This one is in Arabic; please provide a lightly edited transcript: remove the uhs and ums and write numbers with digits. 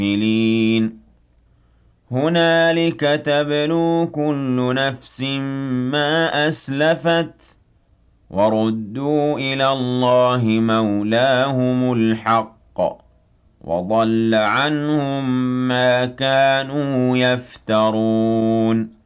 الْعَامِلِينَ هُنَالِكَ تَبْلُو كُلُّ نَفْسٍ مَّا أَسْلَفَتْ وَرُدُّوا إِلَى اللَّهِ مَوْلَاهُمُ الْحَقِّ وَضَلَّ عَنْهُم مَّا كَانُوا يَفْتَرُونَ